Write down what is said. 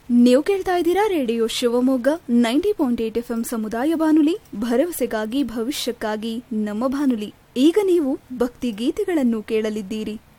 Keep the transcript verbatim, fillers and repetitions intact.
ನೀವು ಕೇಳ್ತಾ ಇದ್ದೀರಾ radio Shivamogga ninety point eight F M ಸಮುದಾಯ ಬಾನುಲಿ, ಭರವಸೆಗಾಗಿ ಭವಿಷ್ಯಕ್ಕಾಗಿ ನಮ್ಮ ಬಾನುಲಿ. ಈಗ ನೀವು ಭಕ್ತಿ ಗೀತೆಗಳನ್ನು ಕೇಳಲಿದ್ದೀರಿ.